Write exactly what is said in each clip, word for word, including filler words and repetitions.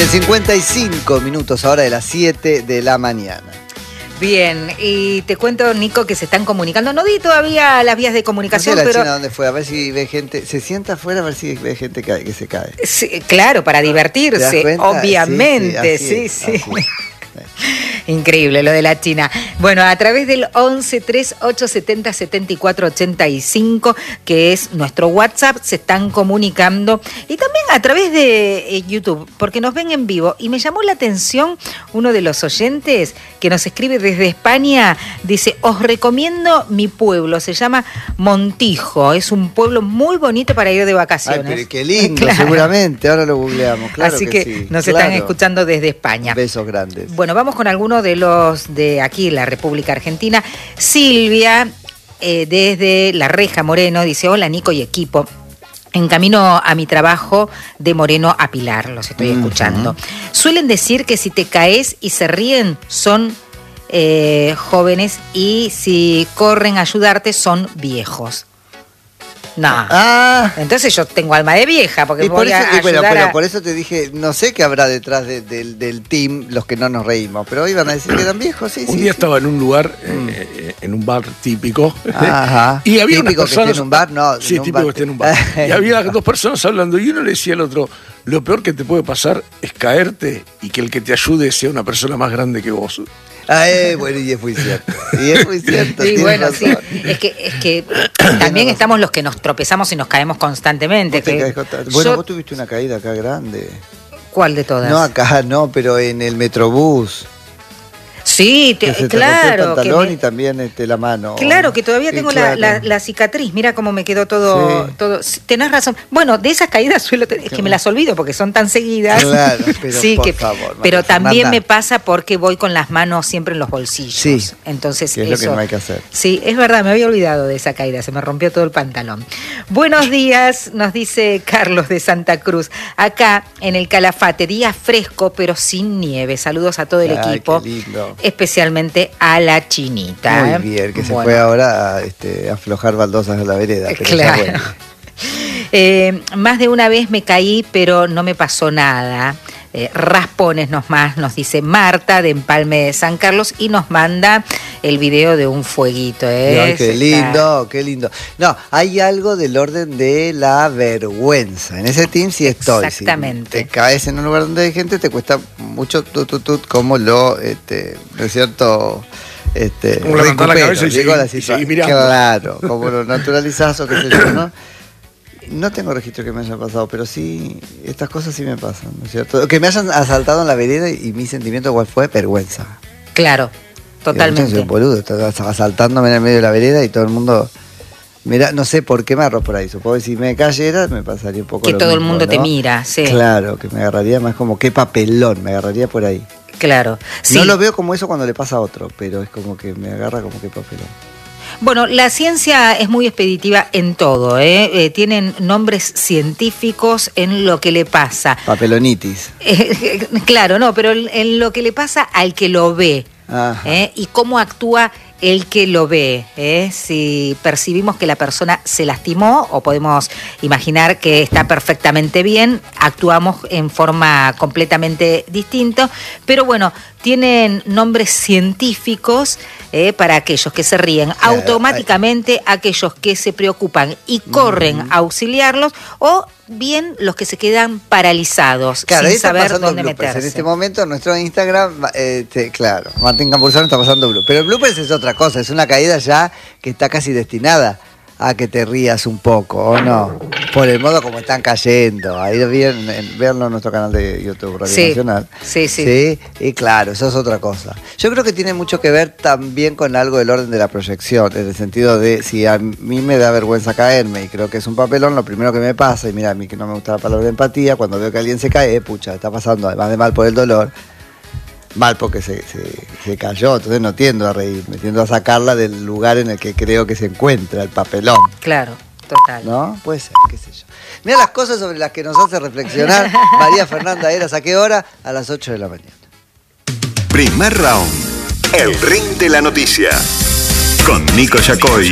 cincuenta y cinco minutos ahora de las siete de la mañana. Bien, y te cuento, Nico, que se están comunicando. No di todavía las vías de comunicación, no sé la pero... China dónde fue, a ver si ve gente, se sienta afuera a ver si ve gente que, que se cae. Sí, claro, para divertirse, obviamente, sí, sí. sí. sí. Increíble lo de la China. Bueno, a través del once treinta y ocho setenta setenta y cuatro ochenta y cinco, que es nuestro WhatsApp, se están comunicando. Y también a través de eh, YouTube, porque nos ven en vivo. Y me llamó la atención uno de los oyentes que nos escribe desde España. Dice, os recomiendo mi pueblo, se llama Montijo. Es un pueblo muy bonito para ir de vacaciones. Ay, pero qué lindo, claro. Seguramente. Ahora lo googleamos, claro. Así que, que sí. nos claro. están escuchando desde España. Besos grandes. Bueno, vamos con algunos de los de aquí, la República Argentina. Silvia, eh, desde La Reja, Moreno, dice, hola Nico y equipo. En camino a mi trabajo de Moreno a Pilar, los estoy uh-huh. escuchando. Suelen decir que si te caes y se ríen son eh, jóvenes y si corren a ayudarte son viejos. No. Ah. Entonces yo tengo alma de vieja porque y voy por eso, a y bueno, ayudar pero a... por eso te dije, no sé qué habrá detrás de, de, del team los que no nos reímos, pero iban a decir que eran viejos, sí, Un sí, día sí. estaba en un lugar, mm. eh, en un bar típico. Ajá. Y había típico unas personas, que esté en un bar, no. Sí, un típico bar. que esté en un bar. Y había dos personas hablando y uno le decía al otro, lo peor que te puede pasar es caerte y que el que te ayude sea una persona más grande que vos. Ah, eh, bueno, y es muy cierto. Y es muy cierto. Sí, bueno, razón. sí. Es que, es que también estamos los que nos tropezamos y nos caemos constantemente. Que bueno, yo... vos tuviste una caída acá grande. ¿Cuál de todas? No acá, no, pero en el Metrobús. Sí, te, que se claro. Te rompió el pantalón me... y también este, la mano. Claro, que todavía tengo claro. la, la, la cicatriz. Mira cómo me quedó todo, sí. todo. Tenés razón. Bueno, de esas caídas suelo tener, es que me las olvido porque son tan seguidas. Claro, pero sí, por que, favor. Pero también Fernanda. me pasa porque voy con las manos siempre en los bolsillos. Sí. Entonces que es eso, lo que no hay que hacer. Sí, es verdad, me había olvidado de esa caída. Se me rompió todo el pantalón. Buenos días, nos dice Carlos de Santa Cruz. Acá en el Calafate, día fresco pero sin nieve. Saludos a todo el Ay, equipo. Qué lindo. Especialmente a la Chinita. Muy ¿eh? bien, que se bueno. fue ahora a este, aflojar baldosas a la vereda. Pero claro. Bueno. Eh, más de una vez me caí, pero no me pasó nada. Eh, raspones nos más, nos dice Marta de Empalme de San Carlos y nos manda el video de un fueguito. ¿eh? Ay, qué lindo, qué lindo. No, hay algo del orden de la vergüenza. En ese team sí estoy. Exactamente. Si te caes en un lugar donde hay gente, te cuesta mucho tut, tut, tut, como lo, este, ¿no es cierto? Este, como levantar la cabeza y seguir, y seguir mirando. Claro, como lo naturalizás o qué sé yo, ¿no? No tengo registro que me haya pasado, pero sí, estas cosas sí me pasan, ¿no es cierto? Que me hayan asaltado en la vereda y mi sentimiento igual fue vergüenza. Claro, totalmente. Yo soy un boludo, estaba asaltándome en el medio de la vereda y todo el mundo... Mira, no sé por qué me agarró por ahí. Supongo que si me cayera me pasaría un poco que lo todo mismo, el mundo ¿no? te mira, sí. Claro, que me agarraría más como qué papelón, me agarraría por ahí. Claro. Sí. No lo veo como eso cuando le pasa a otro, pero es como que me agarra como qué papelón. Bueno, la ciencia es muy expeditiva en todo, ¿eh? Eh, tienen nombres científicos en lo que le pasa. Papelonitis. Eh, claro, no, pero en lo que le pasa al que lo ve, ¿eh? Y cómo actúa el que lo ve, ¿eh? Si percibimos que la persona se lastimó o podemos imaginar que está perfectamente bien, actuamos en forma completamente distinta, pero bueno, tienen nombres científicos eh, para aquellos que se ríen, claro, automáticamente ay. aquellos que se preocupan y corren mm. a auxiliarlos o bien los que se quedan paralizados claro, sin saber dónde meterse. En este momento en nuestro Instagram, este, claro, Martín Campuzano está pasando bloopers, pero el bloopers es otra cosa, es una caída ya que está casi destinada a que te rías un poco, ¿o no? Por el modo como están cayendo. Ahí véanlo en nuestro canal de YouTube, Radio sí, Nacional. Sí, sí. Sí, y claro, eso es otra cosa. Yo creo que tiene mucho que ver también con algo del orden de la proyección, en el sentido de si a mí me da vergüenza caerme y creo que es un papelón, lo primero que me pasa, y mira, a mí que no me gusta la palabra empatía, cuando veo que alguien se cae, eh, pucha, está pasando además de mal por el dolor, mal porque se, se, se cayó, entonces no tiendo a reírme, tiendo a sacarla del lugar en el que creo que se encuentra el papelón. Claro, total. ¿No? Puede ser, qué sé yo. Mira las cosas sobre las que nos hace reflexionar María Fernanda Heras. ¿A qué hora? A las ocho de la mañana. Primer round. El ring de la noticia. Con Nico Yacoy.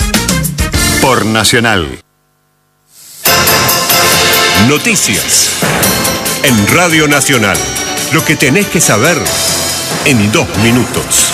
Por Nacional. Noticias. en Radio Nacional. Lo que tenés que saber en dos minutos.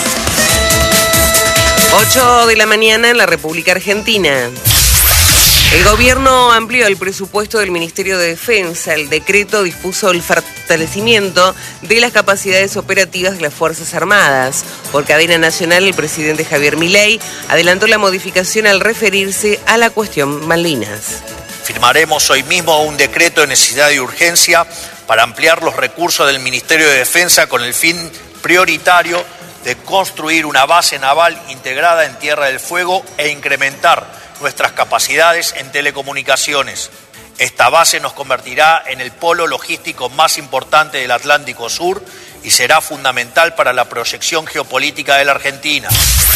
ocho de la mañana en la República Argentina. El gobierno amplió el presupuesto del Ministerio de Defensa. El decreto dispuso el fortalecimiento de las capacidades operativas de las Fuerzas Armadas. Por cadena nacional, el presidente Javier Milei adelantó la modificación al referirse a la cuestión Malvinas. Firmaremos hoy mismo un decreto de necesidad y urgencia para ampliar los recursos del Ministerio de Defensa con el fin prioritario de construir una base naval integrada en Tierra del Fuego e incrementar nuestras capacidades en telecomunicaciones. Esta base nos convertirá en el polo logístico más importante del Atlántico Sur y será fundamental para la proyección geopolítica de la Argentina.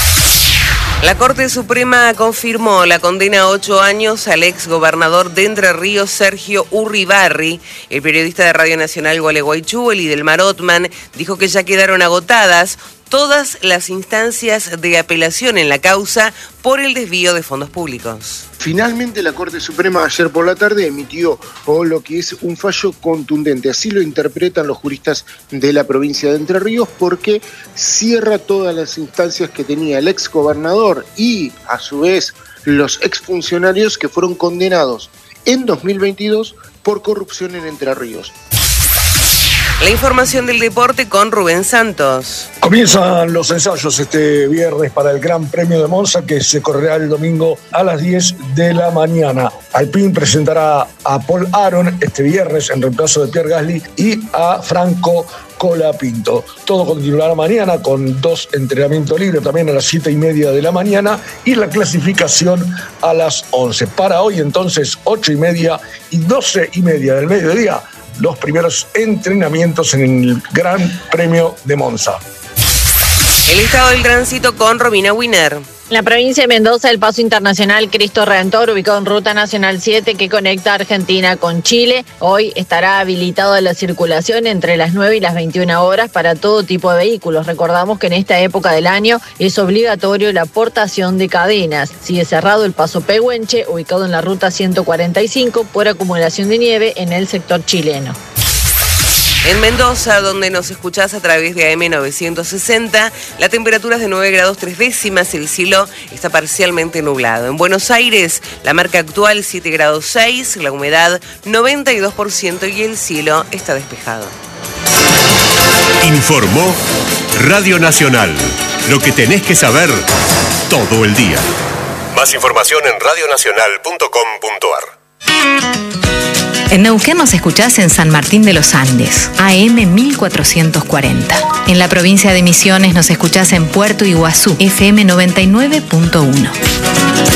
La Corte Suprema confirmó la condena a ocho años al ex gobernador de Entre Ríos, Sergio Urribarri. El periodista de Radio Nacional Gualeguaychú, Elidelmar Ottman, dijo que ya quedaron agotadas todas las instancias de apelación en la causa por el desvío de fondos públicos. Finalmente la Corte Suprema ayer por la tarde emitió oh, lo que es un fallo contundente, así lo interpretan los juristas de la provincia de Entre Ríos, porque cierra todas las instancias que tenía el ex gobernador y a su vez los exfuncionarios que fueron condenados en dos mil veintidós por corrupción en Entre Ríos. La información del deporte con Rubén Santos. Comienzan los ensayos este viernes para el Gran Premio de Monza, que se correrá el domingo a las diez de la mañana. Alpine presentará a Paul Aron este viernes en reemplazo de Pierre Gasly y a Franco Colapinto. Todo continuará mañana con dos entrenamientos libres también a las siete y media de la mañana y la clasificación a las once. Para hoy entonces ocho y media y doce y media del mediodía, los primeros entrenamientos en el Gran Premio de Monza. El estado del tránsito con Romina Winer. En la provincia de Mendoza, el paso internacional Cristo Redentor, ubicado en Ruta Nacional siete, que conecta Argentina con Chile. Hoy estará habilitado la circulación entre las nueve y las veintiuna horas para todo tipo de vehículos. Recordamos que en esta época del año es obligatorio la portación de cadenas. Sigue cerrado el paso Pehuenche, ubicado en la Ruta ciento cuarenta y cinco, por acumulación de nieve en el sector chileno. En Mendoza, donde nos escuchás a través de A M novecientos sesenta, la temperatura es de nueve grados tres décimas, el cielo está parcialmente nublado. En Buenos Aires, la marca actual siete grados seis, la humedad noventa y dos por ciento y el cielo está despejado. Informó Radio Nacional. Lo que tenés que saber todo el día. Más información en radio nacional punto com punto a r. En Neuquén nos escuchás en San Martín de los Andes, A M mil cuatrocientos cuarenta. En la provincia de Misiones nos escuchás en Puerto Iguazú, F M noventa y nueve punto uno.